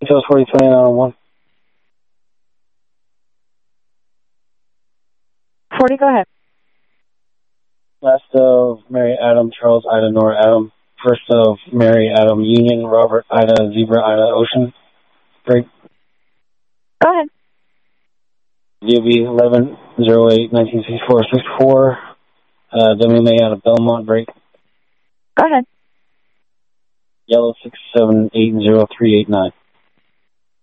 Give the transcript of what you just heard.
details 4029 on 1. 40, go ahead. Last of Mary, Adam, Charles, Ida, Nora, Adam. First of Mary, Adam, Union, Robert, Ida, Zebra, Ida, Ocean. Break. Go ahead. DOB 11-08-1964-64. WMA out of Belmont. Break. Go ahead. Yellow 6780389.